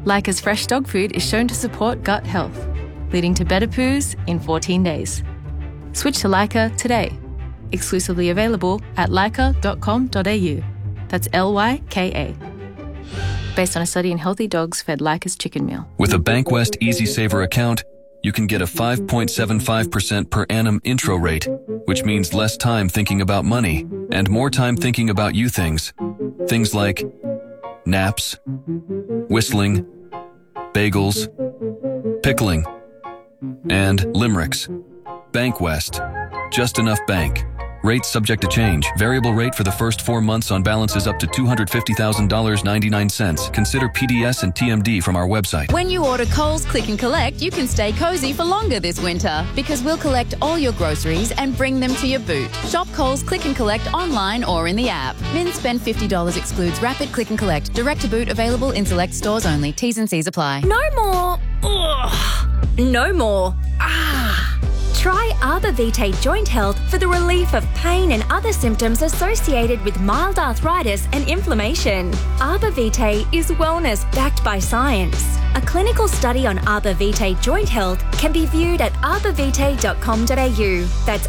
Leica's fresh dog food is shown to support gut health, leading to better poos in 14 days. Switch to Leica today. Exclusively available at leica.com.au. That's Lyka. Based on a study in healthy dogs fed Leica's chicken meal. With a Bankwest Easy Saver account, you can get a 5.75% per annum intro rate, which means less time thinking about money and more time thinking about you things. Things like naps, whistling, bagels, pickling, and limericks. Bankwest. Just enough bank. Rates subject to change. Variable rate for the first 4 months on balances up to $250,000.99. Consider PDS and TMD from our website. When you order Coles Click and Collect, you can stay cozy for longer this winter because we'll collect all your groceries and bring them to your boot. Shop Coles Click and Collect online or in the app. Min spend $50 excludes Rapid Click and Collect. Direct to boot available in select stores only. T's and C's apply. No more. Ugh. No more. Try Arbor Vitae Joint Health for the relief of pain and other symptoms associated with mild arthritis and inflammation. Arbor Vitae is wellness backed by science. A clinical study on Arbor Vitae Joint Health can be viewed at arborvitae.com.au. That's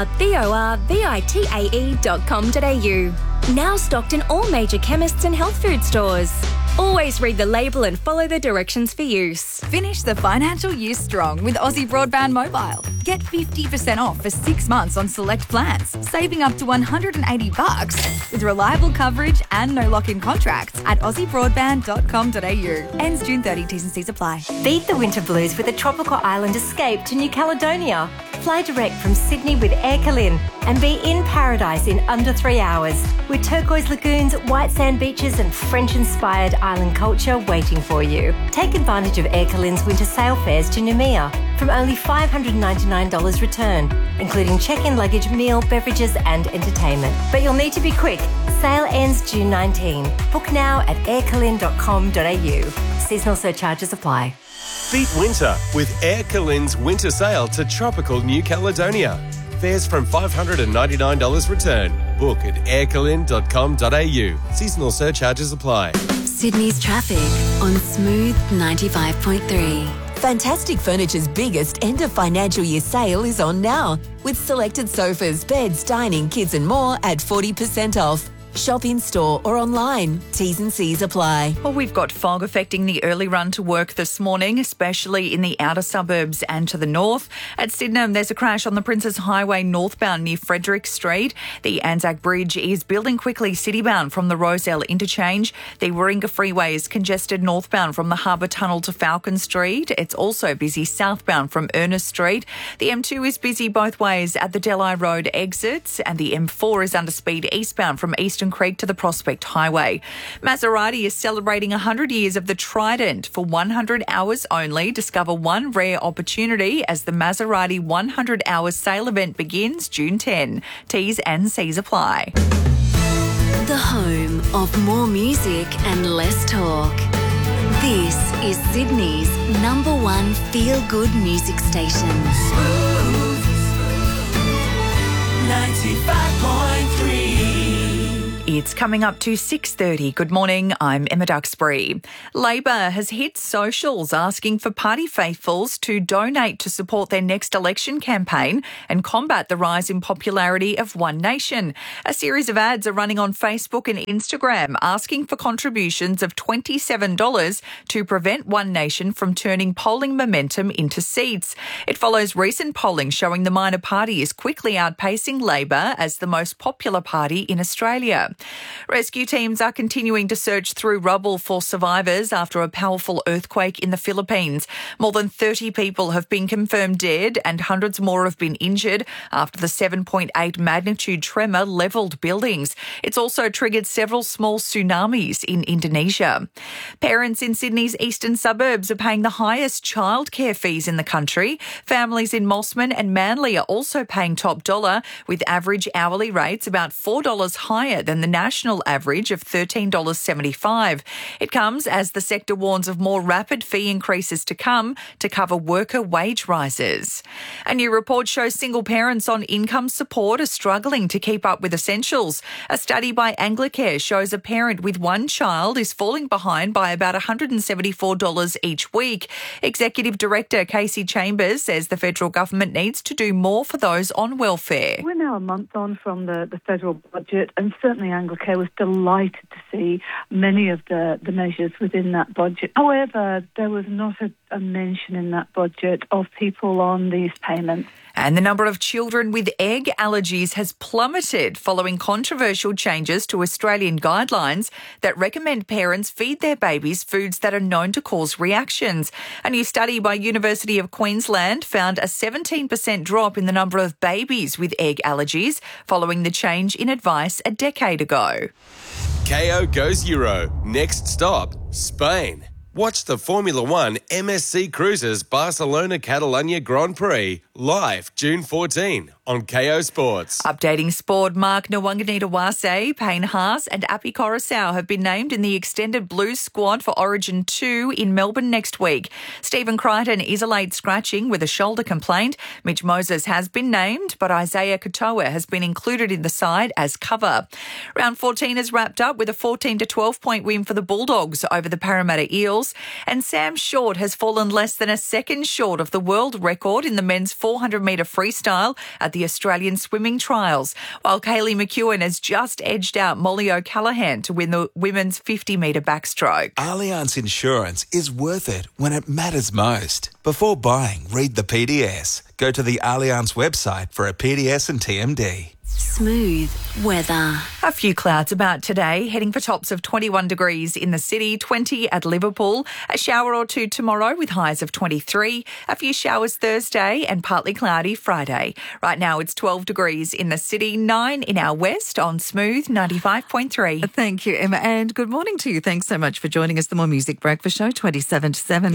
ARBORVITAE.com.au. Now stocked in all major chemists and health food stores. Always read the label and follow the directions for use. Finish the financial year strong with Aussie Broadband Mobile. Get 50% off for 6 months on select plans, saving up to $180 with reliable coverage and no lock-in contracts at aussiebroadband.com.au. Ends June 30. T's and C's apply. Beat the winter blues with a tropical island escape to New Caledonia. Fly direct from Sydney with Air Calin and be in paradise in under 3 hours with turquoise lagoons, white sand beaches and French-inspired island culture waiting for you. Take advantage of Air Calin's winter sail fares to Noumea from only $599 return, including check-in luggage, meal, beverages and entertainment. But you'll need to be quick. Sale ends June 19. Book now at aircalin.com.au. Seasonal surcharges apply. Beat winter with Air Calin's winter sail to tropical New Caledonia. Fares from $599 return. Book at aircalin.com.au. Seasonal surcharges apply. Sydney's traffic on Smooth 95.3. Fantastic Furniture's biggest end of financial year sale is on now, with selected sofas, beds, dining, kids and more at 40% off. Shop in store or online. T's and C's apply. Well, we've got fog affecting the early run to work this morning, especially in the outer suburbs and to the north. At Sydenham, there's a crash on the Princes Highway northbound near Frederick Street. The Anzac Bridge is building quickly citybound from the Rozelle interchange. The Warringah Freeway is congested northbound from the Harbour Tunnel to Falcon Street. It's also busy southbound from Ernest Street. The M2 is busy both ways at the Delhi Road exits, and the M4 is under speed eastbound from Eastern Creek to the Prospect Highway. Maserati is celebrating 100 years of the Trident. For 100 hours only, discover one rare opportunity as the Maserati 100 hours sale event begins June 10. T's and C's apply. The home of more music and less talk. This is Sydney's #1 feel-good music station. Smooth 95.3. It's coming up to 6:30. Good morning, I'm Emma Duxbury. Labor has hit socials asking for party faithfuls to donate to support their next election campaign and combat the rise in popularity of One Nation. A series of ads are running on Facebook and Instagram asking for contributions of $27 to prevent One Nation from turning polling momentum into seats. It follows recent polling showing the minor party is quickly outpacing Labor as the most popular party in Australia. Rescue teams are continuing to search through rubble for survivors after a powerful earthquake in the Philippines. More than 30 people have been confirmed dead and hundreds more have been injured after the 7.8 magnitude tremor levelled buildings. It's also triggered several small tsunamis in Indonesia. Parents in Sydney's eastern suburbs are paying the highest childcare fees in the country. Families in Mossman and Manly are also paying top dollar, with average hourly rates about $4 higher than the national average of $13.75. It comes as the sector warns of more rapid fee increases to come to cover worker wage rises. A new report shows single parents on income support are struggling to keep up with essentials. A study by Anglicare shows a parent with one child is falling behind by about $174 each week. Executive Director Casey Chambers says the federal government needs to do more for those on welfare. We're now a month on from the federal budget, and certainly Anglicare was delighted to see many of the measures within that budget. However, there was not a mention in that budget of people on these payments. And the number of children with egg allergies has plummeted following controversial changes to Australian guidelines that recommend parents feed their babies foods that are known to cause reactions. A new study by University of Queensland found a 17% drop in the number of babies with egg allergies following the change in advice a decade ago. KO goes Euro. Next stop, Spain. Watch the Formula One MSC Cruises Barcelona Catalunya Grand Prix live June 14 on KO Sports. Updating sport, Mark Nwanganita-Wase, Payne Haas and Api Coruscant have been named in the extended Blues squad for Origin 2 in Melbourne next week. Stephen Crichton is a late scratching with a shoulder complaint. Mitch Moses has been named, but Isaiah Katoa has been included in the side as cover. Round 14 is wrapped up with a 14-12 point win for the Bulldogs over the Parramatta Eels, and Sam Short has fallen less than a second short of the world record in the men's 400-metre freestyle at the Australian Swimming Trials, while Kaylee McEwen has just edged out Molly O'Callaghan to win the women's 50-metre backstroke. Allianz Insurance is worth it when it matters most. Before buying, read the PDS. Go to the Allianz website for a PDS and TMD. Smooth weather. A few clouds about today, heading for tops of 21 degrees in the city, 20 at Liverpool. A shower or two tomorrow with highs of 23. A few showers Thursday and partly cloudy Friday. Right now it's 12 degrees in the city, 9 in our west on Smooth 95.3. Thank you, Emma, and good morning to you. Thanks so much for joining us. The More Music Breakfast Show, 27 to 7.